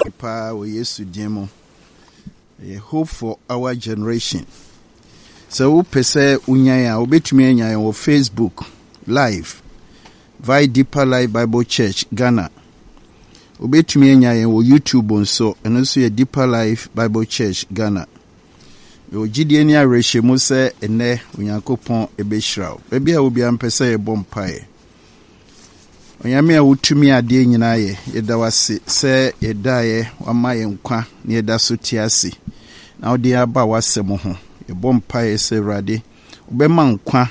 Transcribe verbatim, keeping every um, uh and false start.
pa we Yesu demo. A hope for our generation. So pese unyaya obetumi anya on Facebook live via Deeper Life Bible Church Ghana. Obetumi anya on YouTube onso eno so ye Deeper Life Bible Church Ghana. Yo gidie ni areshe mu se ene Onyankopon ebehirawo. Baabi a obi ampese ye bompae. Onyame a wutumi ade nyina ye yeda wase se yeda ye wama ye nkwa ne yeda so tiase. Na odi aba wasem ho. Ye bompae se Awurade obema nkwa